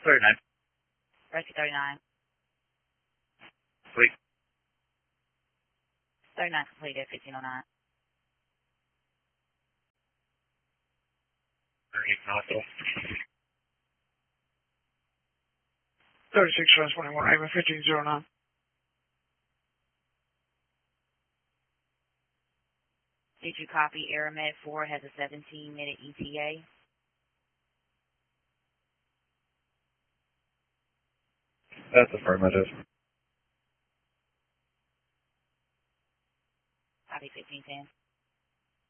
39. Rescue 39. Complete. 39 completed, 1509. 38 hospital. 36 Trans 21, Raven 1509. Did you copy Aramed 4 has a 17-minute ETA? That's affirmative. Copy 1510.